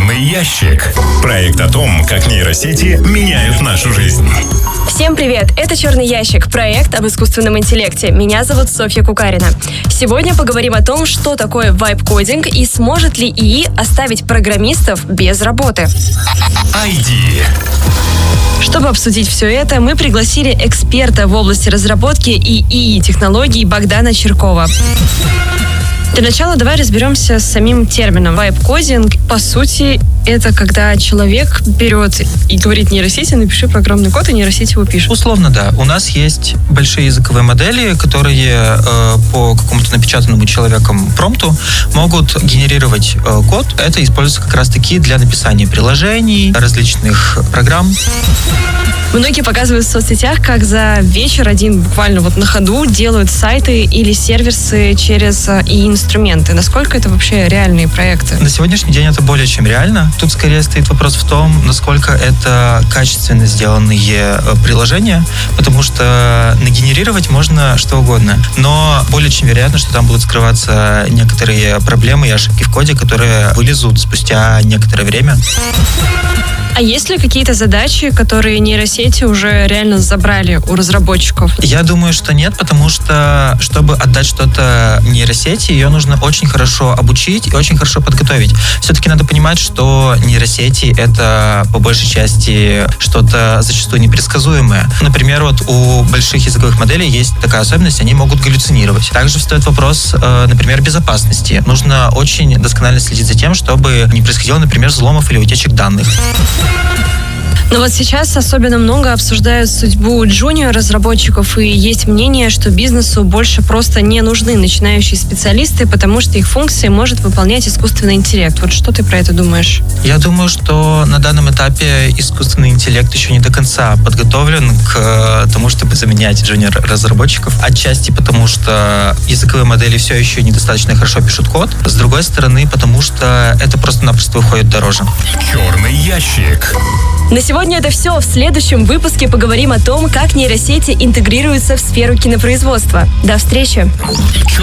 Черный ящик. Проект о том, как нейросети меняют нашу жизнь. Всем привет! Это «Черный ящик» – проект об искусственном интеллекте. Меня зовут Софья Кукарина. Сегодня поговорим о том, что такое вайб-кодинг и сможет ли ИИ оставить программистов без работы. ID. Чтобы обсудить все это, мы пригласили эксперта в области разработки и ИИ-технологий Богдана Чиркова. Для начала давай разберемся с самим термином вайб-кодинг. По сути, это когда человек берет и говорит нейросети: напиши программный код, и нейросеть его пишет. Условно, да. У нас есть большие языковые модели, которые по какому-то напечатанному человеком промпту могут генерировать код. Это используется как раз-таки для написания приложений, различных программ. Многие показывают в соцсетях, как за вечер буквально на ходу делают сайты или сервисы через ИИ-инструменты. Насколько это вообще реальные проекты? На сегодняшний день это более чем реально. Тут скорее стоит вопрос в том, насколько это качественно сделанные приложения, потому что нагенерировать можно что угодно. Но более чем вероятно, что там будут скрываться некоторые проблемы и ошибки в коде, которые вылезут спустя некоторое время. А есть ли какие-то задачи, которые нейросети уже реально забрали у разработчиков? Я думаю, что нет, потому что, чтобы отдать что-то нейросети, ее нужно очень хорошо обучить и очень хорошо подготовить. Все-таки надо понимать, что нейросети — это по большей части что-то зачастую непредсказуемое. Например, у больших языковых моделей есть такая особенность, они могут галлюцинировать. Также встает вопрос, например, безопасности. Нужно очень досконально следить за тем, чтобы не происходило, например, взломов или утечек данных. Но сейчас особенно много обсуждают судьбу джуниор-разработчиков, и есть мнение, что бизнесу больше просто не нужны начинающие специалисты, потому что их функции может выполнять искусственный интеллект. Вот что ты про это думаешь? Я думаю, что на данном этапе искусственный интеллект еще не до конца подготовлен к тому, чтобы заменять джуниор-разработчиков. Отчасти потому, что языковые модели все еще недостаточно хорошо пишут код. С другой стороны, потому что это просто-напросто выходит дороже. Черный ящик. На сегодня это все. В следующем выпуске поговорим о том, как нейросети интегрируются в сферу кинопроизводства. До встречи!